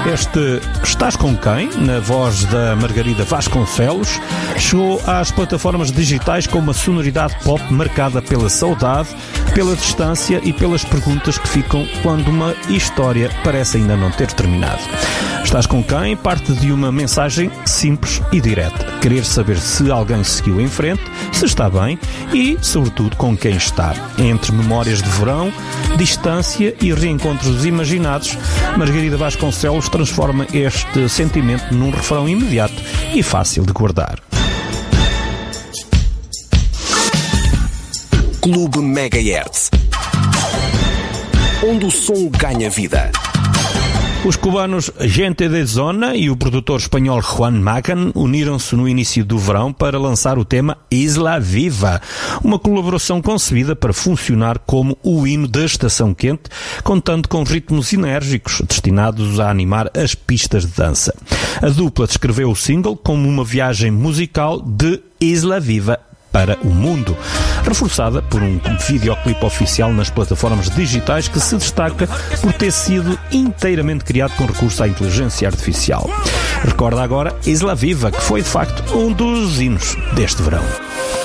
Este Estás com Quem, na voz da Margarida Vasconcelos, chegou às plataformas digitais com uma sonoridade pop marcada pela saudade, pela distância e pelas perguntas que ficam quando uma história parece ainda não ter terminado. Estás com Quem parte de uma mensagem simples e direta. Querer saber se alguém seguiu em frente, se está bem e, sobretudo, com quem está. Entre memórias de verão, distância e reencontros imaginados, Margarida Vasconcelos transforma este sentimento num refrão imediato e fácil de guardar. Clube Megahertz, onde o som ganha vida. Os cubanos Gente de Zona e o produtor espanhol Juan Magán uniram-se no início do verão para lançar o tema Isla Viva, uma colaboração concebida para funcionar como o hino da estação quente, contando com ritmos enérgicos destinados a animar as pistas de dança. A dupla descreveu o single como uma viagem musical de Isla Viva para o mundo, reforçada por um videoclipe oficial nas plataformas digitais que se destaca por ter sido inteiramente criado com recurso à inteligência artificial. Recorda agora Isla Viva, que foi de facto um dos hinos deste verão.